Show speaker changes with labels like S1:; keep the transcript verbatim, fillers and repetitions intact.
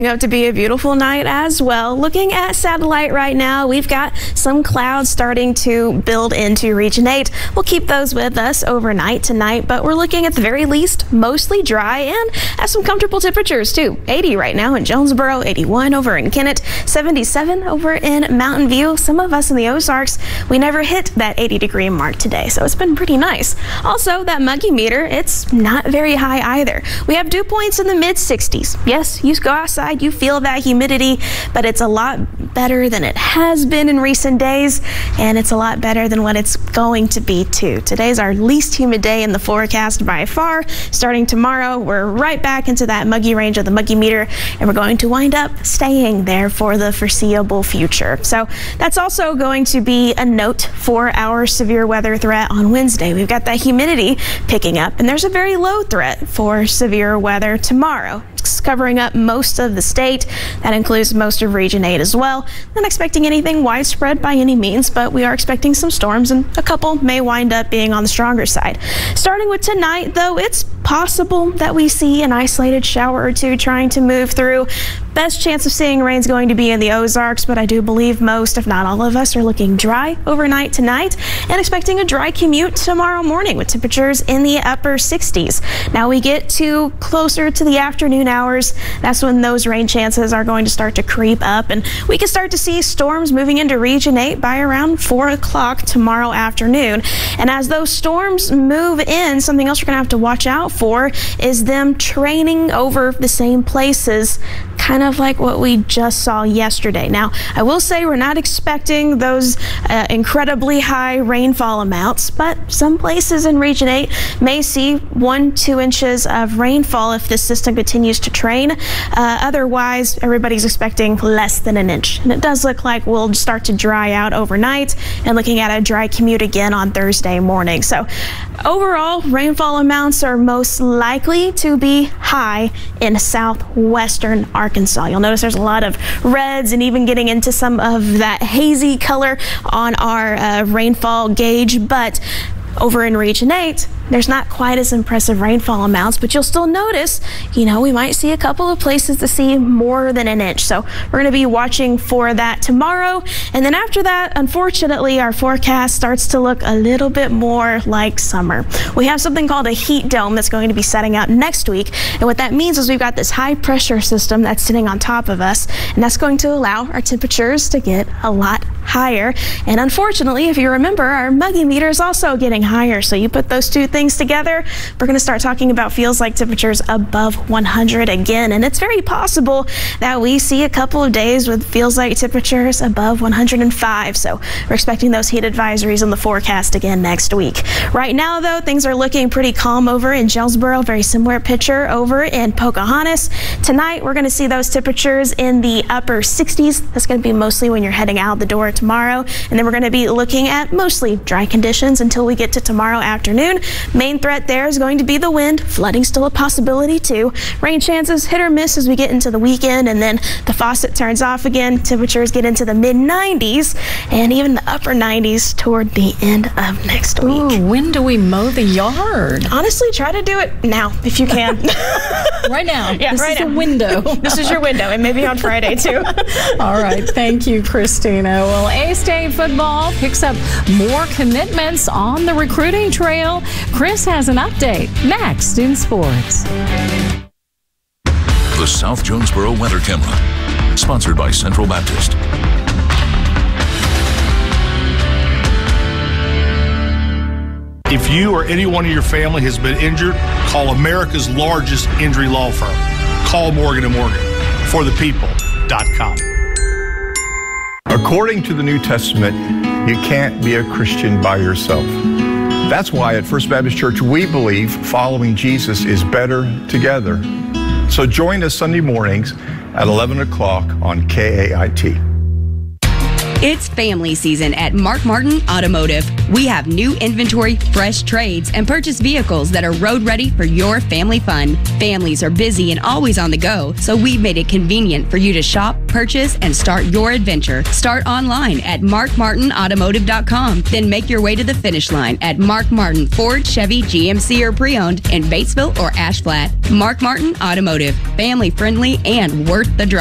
S1: Up to be a beautiful night as well. Looking at satellite right now, we've got some clouds starting to build into Region eight. We'll keep those with us overnight tonight, but we're looking at the very least mostly dry and have some comfortable temperatures too. eighty right now in Jonesboro, eighty-one over in Kennett, seventy-seven over in Mountain View. Some of us in the Ozarks, we never hit that eighty degree mark today, so it's been pretty nice. Also, that muggy meter, it's not very high either. We have dew points in the mid sixties. Yes, you go outside, you feel that humidity, but it's a lot better than it has been in recent days, and it's a lot better than what it's going to be too. Today's our least humid day in the forecast by far. Starting tomorrow, we're right back into that muggy range of the muggy meter, and we're going to wind up staying there for the foreseeable future. So that's also going to be a note for our severe weather threat on Wednesday. We've got that humidity picking up, and there's a very low threat for severe weather tomorrow. It's covering up most of the state. That includes most of Region eight as well. Not expecting anything widespread by any means, but we are expecting some storms, and a couple may wind up being on the stronger side. Starting with tonight, though, it's possible that we see an isolated shower or two trying to move through. Best chance of seeing rain is going to be in the Ozarks, but I do believe most, if not all of us, are looking dry overnight tonight and expecting a dry commute tomorrow morning with temperatures in the upper sixties. Now we get to closer to the afternoon hours. That's when those rain chances are going to start to creep up, and we can start to see storms moving into Region eight by around four o'clock tomorrow afternoon. And as those storms move in, something else you're going to have to watch out for is them training over the same places, kind of like what we just saw yesterday. Now, I will say we're not expecting those uh, incredibly high rainfall amounts, but some places in Region eight may see one, two inches of rainfall if this system continues to train. Uh, otherwise, everybody's expecting less than an inch. And it does look like we'll start to dry out overnight and looking at a dry commute again on Thursday morning. So overall, rainfall amounts are most likely to be high in southwestern Arkansas. You'll notice there's a lot of reds and even getting into some of that hazy color on our uh, rainfall gauge, but over in Region eight, there's not quite as impressive rainfall amounts, but you'll still notice, you know, we might see a couple of places to see more than an inch. So we're going to be watching for that tomorrow. And then after that, unfortunately, our forecast starts to look a little bit more like summer. We have something called a heat dome that's going to be setting out next week. And what that means is we've got this high pressure system that's sitting on top of us, and that's going to allow our temperatures to get a lot higher. And unfortunately, if you remember, our muggy meter is also getting higher. So you put those two things together, we're going to start talking about feels like temperatures above one hundred again. And it's very possible that we see a couple of days with feels like temperatures above one hundred five. So we're expecting those heat advisories on the forecast again next week. Right now, though, things are looking pretty calm over in Jonesboro. Very similar picture over in Pocahontas. Tonight, we're going to see those temperatures in the upper sixties. That's going to be mostly when you're heading out the door tomorrow. And then we're going to be looking at mostly dry conditions until we get to tomorrow afternoon. Main threat there is going to be the wind. Flooding still a possibility too. Rain chances hit or miss as we get into the weekend, and then the faucet turns off again. Temperatures get into the mid nineties and even the upper nineties toward the end of next week.
S2: Ooh, when do we mow the yard?
S1: Honestly, try to do it now if you can.
S2: Right now.
S1: Yeah,
S2: this
S1: right
S2: is
S1: now.
S2: a window.
S1: This is your window, and maybe on Friday too.
S2: All right. Thank you, Christina. Well, A-State football picks up more commitments on the recruiting trail. Chris has an update next in sports.
S3: The South Jonesboro Weather Camera, sponsored by Central Baptist.
S4: If you or anyone in your family has been injured, call America's largest injury law firm. Call Morgan and Morgan. For the people dot com.
S5: According to the New Testament, you can't be a Christian by yourself. That's why at First Baptist Church, we believe following Jesus is better together. So join us Sunday mornings at eleven o'clock on K A I T.
S6: It's family season at Mark Martin Automotive. We have new inventory, fresh trades, and purchase vehicles that are road ready for your family fun. Families are busy and always on the go, so we've made it convenient for you to shop, purchase, and start your adventure. Start online at mark martin automotive dot com. Then make your way to the finish line at Mark Martin Ford, Chevy, G M C, or pre-owned in Batesville or Ash Flat. Mark Martin Automotive. Family friendly and worth the drive.